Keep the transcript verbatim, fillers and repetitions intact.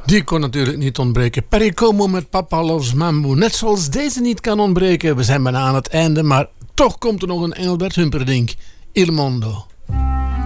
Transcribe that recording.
Die kon natuurlijk niet ontbreken. Pericomo met Papa Loves Mambo. Net zoals deze niet kan ontbreken. We zijn bijna aan het einde, maar toch komt er nog een Engelbert Humperdinck. Il Mondo.